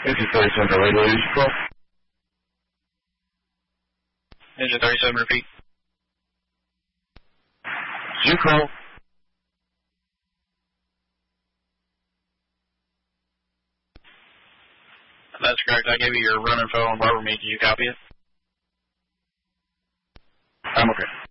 Engine 37 to radio, is you call? Engine 37, repeat. You call? That's correct. I gave you your run info on Barbara Meade. Did you copy it? I'm okay.